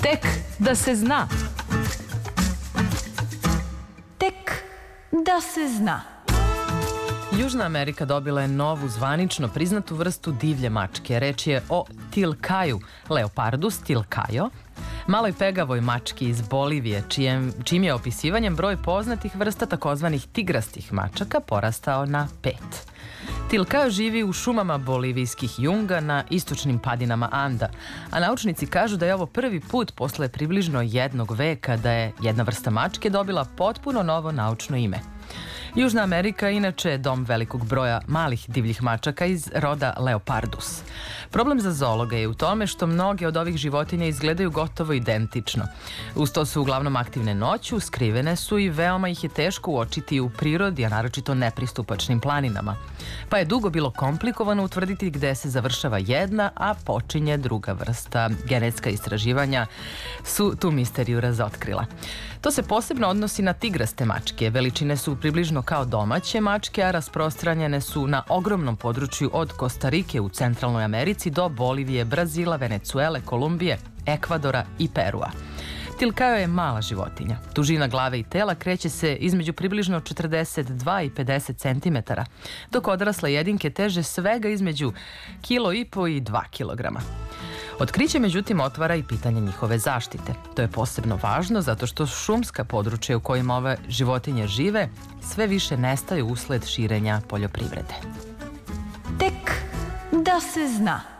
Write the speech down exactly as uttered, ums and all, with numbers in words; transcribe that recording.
Tek da se zna. Tek da se zna. Južna Amerika dobila je novu zvanično priznatu vrstu divlje mačke. Reč je o tilkaju, Leopardus tilkajo, maloj pegavoj mački iz Bolivije, čijem, čim je opisivanjem broj poznatih vrsta takozvanih tigrastih mačaka porastao na pet. Tilkajo živi u šumama bolivijskih junga na istočnim padinama Anda, a naučnici kažu da je ovo prvi put posle približno jednog veka da je jedna vrsta mačke dobila potpuno novo naučno ime. Južna Amerika inače je dom velikog broja malih divljih mačaka iz roda Leopardus. Problem za zoologa je u tome što mnoge od ovih životinja izgledaju gotovo identično. Uz to su uglavnom aktivne noću, skrivene su i veoma ih je teško uočiti u prirodi, a naročito nepristupačnim planinama. Pa je dugo bilo komplikovano utvrditi gde se završava jedna, a počinje druga vrsta. Genetska istraživanja su tu misteriju razotkrila. To se posebno odnosi na tigraste mačke. Veličine su približno kao domaće mačke, a rasprostranjene su na ogromnom području od Kostarike u Centralnoj Americi do Bolivije, Brazila, Venecuele, Kolumbije, Ekvadora i Perua. Tilkajo je mala životinja. Dužina glave i tela kreće se između približno četrdeset dva i pedeset centimetara, dok odrasle jedinke teže svega između kilo i po i dva kilograma. Otkriće, međutim, otvara i pitanje njihove zaštite. To je posebno važno zato što šumska područja u kojima ove životinje žive sve više nestaju usled širenja poljoprivrede. Tek da se zna.